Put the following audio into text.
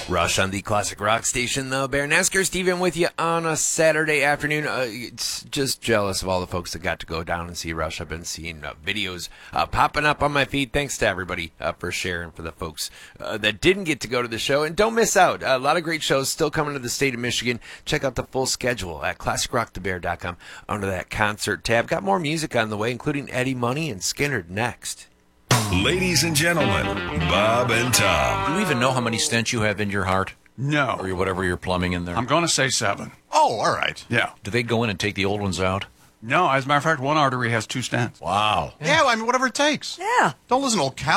Rush on the Classic Rock Station, the Bear Nesker. Steven with you on a Saturday afternoon. It's just jealous of all the folks that got to go down and see Rush. I've been seeing videos popping up on my feed. Thanks to everybody for sharing, for the folks that didn't get to go to the show. And don't miss out. A lot of great shows still coming to the state of Michigan. Check out the full schedule at ClassicRockTheBear.com under that concert tab. Got more music on the way, including Eddie Money and Skynyrd next. Ladies and gentlemen, Bob and Tom. Do you even know how many stents you have in your heart? No. Or whatever you're plumbing in there? I'm going to say 7. Oh, all right. Yeah. Do they go in and take the old ones out? No, as a matter of fact, one artery has 2 stents. Wow. Yeah, well, I mean, whatever it takes. Yeah. Don't listen to old cow.